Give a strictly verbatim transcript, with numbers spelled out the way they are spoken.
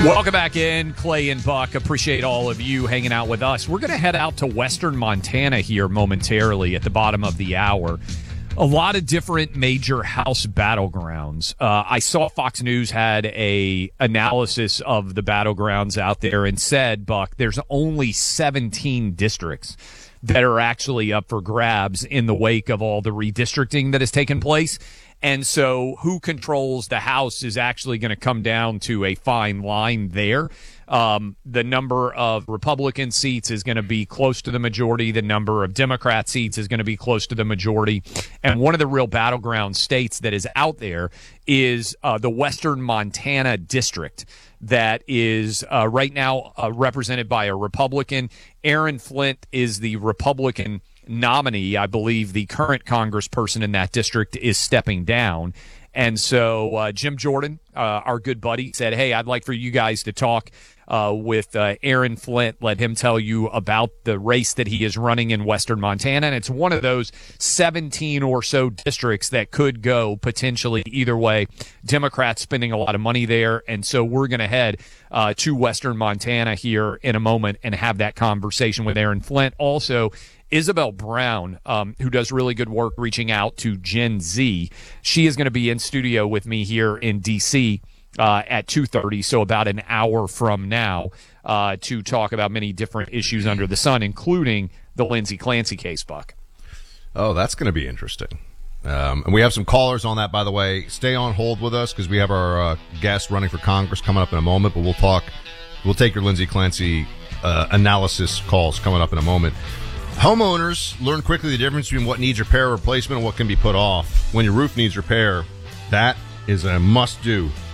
Welcome back in, Clay and Buck. Appreciate all of you hanging out with us. We're going to head out to western Montana here momentarily at the bottom of the hour. A lot of different major House battlegrounds. Uh, I saw Fox News had a analysis of the battlegrounds out there and said, Buck, there's only seventeen districts that are actually up for grabs in the wake of all the redistricting that has taken place. And so who controls the House is actually going to come down to a fine line there. Um, the number of Republican seats is going to be close to the majority. The number of Democrat seats is going to be close to the majority. And one of the real battleground states that is out there is uh, the Western Montana district that is uh, right now uh, represented by a Republican. Aaron Flint is the Republican nominee. I believe the current congressperson in that district is stepping down. And so uh, Jim Jordan, uh, our good buddy, said, hey, I'd like for you guys to talk uh, with uh, Aaron Flint. Let him tell you about the race that he is running in western Montana. And it's one of those seventeen or so districts that could go potentially either way. Democrats spending a lot of money there. And so we're going to head uh, to western Montana here in a moment and have that conversation with Aaron Flint. Also, Isabel Brown, um, who does really good work reaching out to Gen Z. She is going to be in studio with me here in D C uh, at two thirty, so about an hour from now, uh, to talk about many different issues under the sun, including the Lindsey Clancy case, Buck. Oh, that's going to be interesting. Um, and we have some callers on that, by the way. Stay on hold with us because we have our uh, guest running for Congress coming up in a moment, but we'll talk. We'll take your Lindsey Clancy uh, analysis calls coming up in a moment. Homeowners learn quickly the difference between what needs repair or replacement and what can be put off. When your roof needs repair, that is a must-do.